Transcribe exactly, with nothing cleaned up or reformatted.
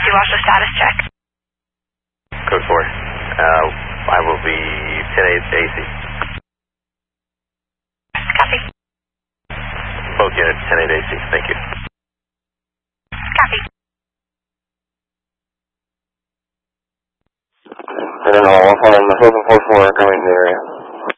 you watch the status check? Code four. Uh, I will be ten eight A C. Copy. Both units, ten eight A C. Thank you. Copy. I don't know, I'll find the seven four four coming to the area.